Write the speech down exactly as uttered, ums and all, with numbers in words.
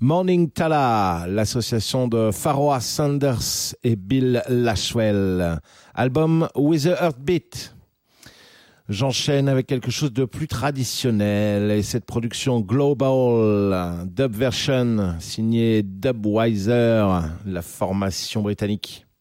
Morning Tala, l'association de Pharoah Sanders et Bill Laswell. Album With a Heartbeat. J'enchaîne avec quelque chose de plus traditionnel et cette production Global Dub Version signée Dubweiser, la formation britannique.